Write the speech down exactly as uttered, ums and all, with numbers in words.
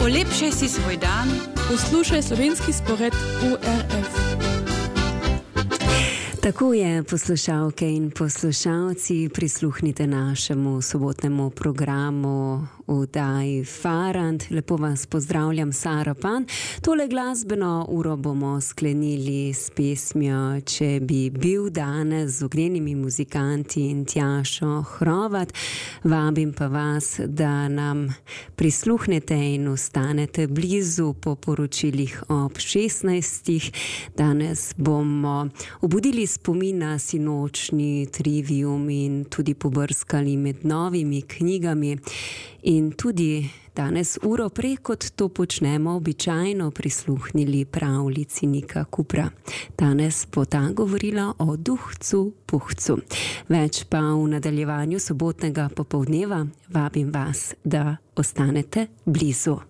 Polepšaj si svoj dan. Poslušaj slovenski spored U R F. Tako je, poslušalke in poslušalci, prisluhnite našemu sobotnemu programu v oddaji Farant. Lepo vas pozdravljam, Sara Pan. Tole glasbeno uro bomo sklenili s pesmijo Če bi bil danes z Ognjenimi muzikanti in Tjašo Hrovat. Vabim pa vas, da nam prisluhnete in ostanete blizu po poročilih ob šestnajstih. Danes bomo obudili spomina sinočni trivium in tudi pobrskali med novimi knjigami. In tudi danes uro prej, kot to počnemo običajno, prisluhnili pravljici Nika Kupra. Danes bo ta govorila o duhcu puhcu. Več pa v nadaljevanju sobotnega popoldneva. Vabim vas, da ostanete blizu.